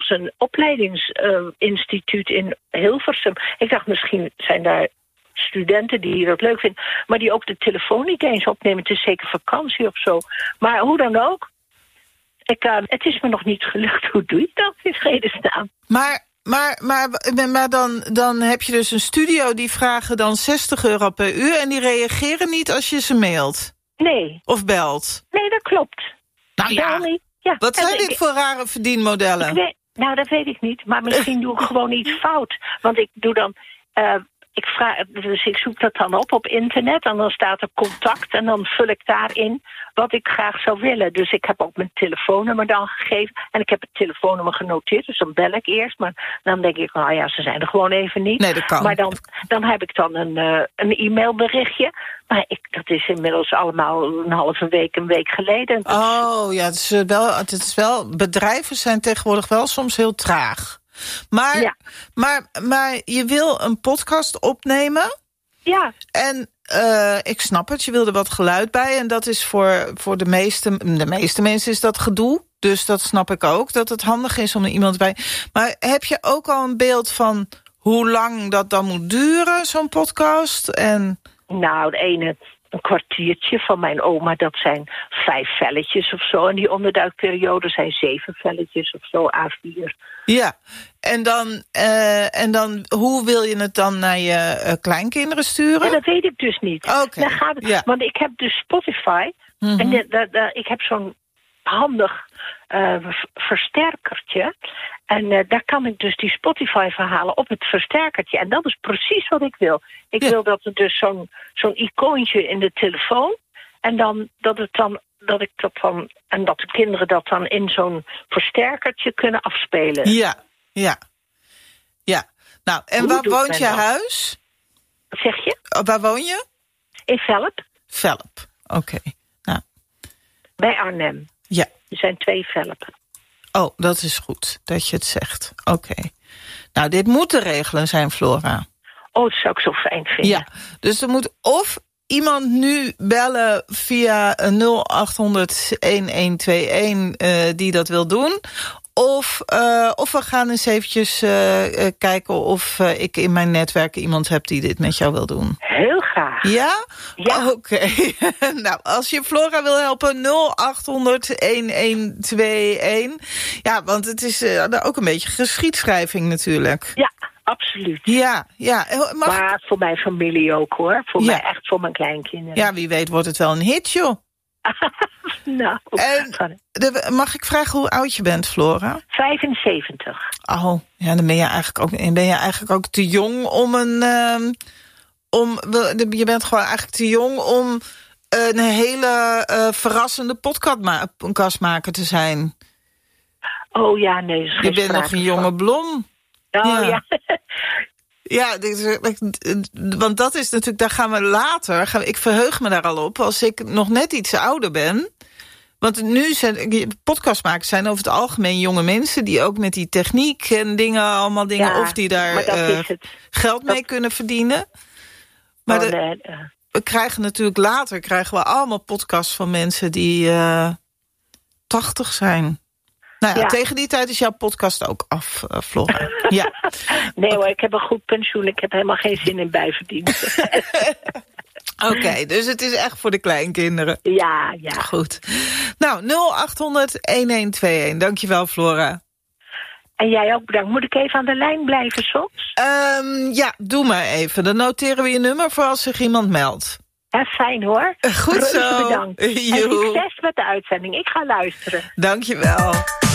een opleidingsinstituut in Hilversum. Ik dacht, misschien zijn daar studenten die dat leuk vinden, maar die ook de telefoon niet eens opnemen. Het is zeker vakantie of zo. Maar hoe dan ook, het is me nog niet gelukt. Hoe doe je dat in vredesnaam? Maar dan heb je dus een studio, die vragen dan €60 per uur en die reageren niet als je ze mailt? Nee. Of belt? Nee, dat klopt. Nou ja, wat zijn dit voor rare verdienmodellen? Dat weet ik niet, maar misschien doe ik gewoon iets fout. Want ik doe dan... ik zoek dat dan op internet en dan staat er contact en dan vul ik daarin wat ik graag zou willen. Dus ik heb ook mijn telefoonnummer dan gegeven en ik heb het telefoonnummer genoteerd, dus dan bel ik eerst. Maar dan denk ik, nou ja, ze zijn er gewoon even niet. Nee, dat kan. Maar dan heb ik dan een e-mailberichtje. Maar dat is inmiddels allemaal een week geleden. Oh ja, het is wel, bedrijven zijn tegenwoordig wel soms heel traag. Maar je wil een podcast opnemen. Ja. En ik snap het, je wil er wat geluid bij. En dat is voor de meeste mensen is dat gedoe. Dus dat snap ik ook, dat het handig is om er iemand bij. Maar heb je ook al een beeld van hoe lang dat dan moet duren, zo'n podcast? Nou, de ene... Een kwartiertje van mijn oma, dat zijn 5 velletjes of zo. En die onderduikperiode zijn 7 velletjes of zo, A4. Ja, en dan hoe wil je het dan naar je kleinkinderen sturen? Ja, dat weet ik dus niet. Okay. Want ik heb dus Spotify. Mm-hmm. En ik heb zo'n handig versterkertje. En daar kan ik dus die Spotify-verhalen op het versterkertje. En dat is precies wat ik wil. Ik wil dat er dus zo'n icoontje in de telefoon. En dan dat de kinderen dat dan in zo'n versterkertje kunnen afspelen. Ja. Nou, en waar woont je huis? Wat zeg je? Waar woon je? In Velp. Velp, oké. Nou. Bij Arnhem. Ja. Er zijn 2 Velpen. Oh, dat is goed dat je het zegt. Oké. Nou, dit moet te regelen zijn, Flora. Oh, dat zou ik zo fijn vinden. Ja, dus er moet of iemand nu bellen via 0800-1121 die dat wil doen. Of we gaan eens eventjes kijken of ik in mijn netwerk iemand heb die dit met jou wil doen. Heel graag. Ja? Ja. Oké. Nou, als je Flora wil helpen, 0800-1121. Ja, want het is ook een beetje geschiedschrijving natuurlijk. Ja, absoluut. Ja. Maar voor mijn familie ook, hoor. Echt voor mijn kleinkinderen. Ja, wie weet wordt het wel een hit, joh. Nou, mag ik vragen hoe oud je bent, Flora? 75. Oh, ja, dan ben je eigenlijk ook te jong om je bent gewoon eigenlijk te jong om een hele verrassende podcastmaker te zijn. Oh ja, nee. Je bent nog een jonge blom. Oh ja. Ja, want dat is natuurlijk, daar gaan we later, ik verheug me daar al op, als ik nog net iets ouder ben. Want nu podcastmakers zijn over het algemeen jonge mensen die ook met die techniek en dingen, of die daar geld mee kunnen verdienen. Maar we krijgen natuurlijk later allemaal podcasts van mensen die 80 zijn. Nou ja, tegen die tijd is jouw podcast ook af, Flora. Ja. Nee hoor, ik heb een goed pensioen. Ik heb helemaal geen zin in bijverdienen. Oké, dus het is echt voor de kleinkinderen. Ja. Goed. Nou, 0800-1121. Dankjewel, Flora. En jij ook bedankt. Moet ik even aan de lijn blijven soms? Ja, doe maar even. Dan noteren we je nummer voor als zich iemand meldt. Ja, fijn hoor. Goed zo. Bedankt. En succes met de uitzending. Ik ga luisteren. Dankjewel.